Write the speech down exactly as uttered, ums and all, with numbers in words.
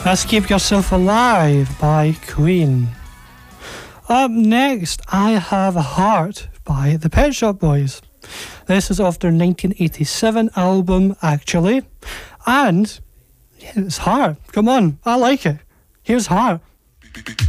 That's Keep Yourself Alive by Queen. Up next, I Have a Heart by the Pet Shop Boys. This is off their nineteen eighty-seven album, actually. And yeah, it's Heart. Come on, I like it. Here's Heart.